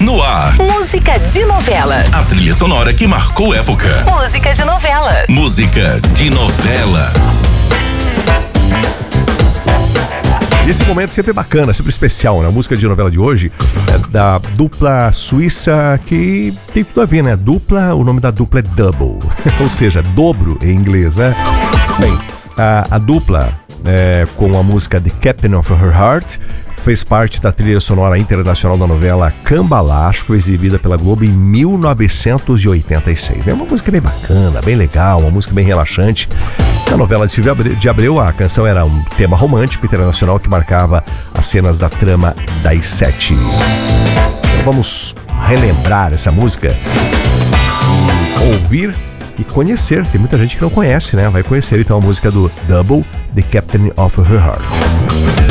No ar, Música de novela. a trilha sonora que marcou época. Música de novela. Música de novela. E esse momento sempre é bacana, sempre especial, né? A música de novela de hoje é da dupla suíça que tem tudo a ver, né? Dupla, o nome da dupla é Double, ou seja, dobro em inglês, né? Bem, a dupla com a música The Captain of Her Heart fez parte da trilha sonora internacional da novela Cambalacho, que foi exibida pela Globo em 1986. É uma música bem bacana, bem legal, uma música bem relaxante. Na novela de Silvia de Abreu, a canção era um tema romântico internacional que marcava as cenas da trama das 7. Então vamos relembrar essa música, ouvir e conhecer. Tem muita gente que não conhece, né? Vai conhecer então a música do Double, The Captain of Her Heart.